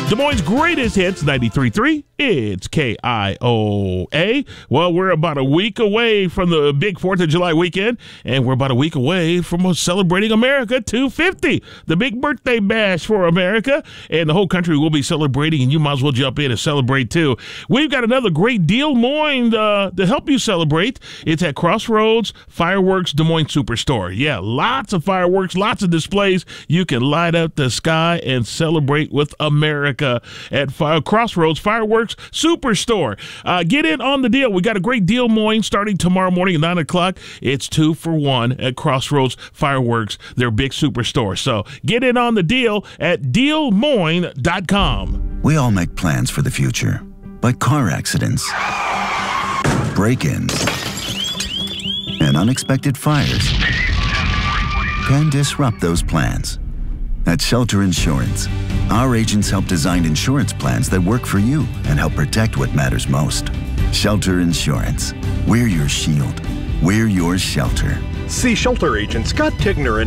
Des Moines' greatest hits, 93.3. It's KIOA. Well, we're about a week away from the big 4th of July weekend, and we're about a week away from celebrating America 250, the big birthday bash for America, and the whole country will be celebrating, and you might as well jump in and celebrate too. We've got another great deal, Moines, to help you celebrate. It's at Crossroads Fireworks Des Moines Superstore. Yeah, lots of fireworks, lots of displays. You can light up the sky and celebrate with America at Crossroads Fireworks Superstore. Get in on the deal. We got a great deal, Moines, starting tomorrow morning at 9 o'clock. It's 2 for 1 at Crossroads Fireworks, their big superstore. So get in on the deal at dealmoines.com. We all make plans for the future, but car accidents, break-ins, and unexpected fires can disrupt those plans. At Shelter Insurance, our agents help design insurance plans that work for you and help protect what matters most. Shelter Insurance. We're your shield. We're your shelter. See Shelter Agent Scott Tigner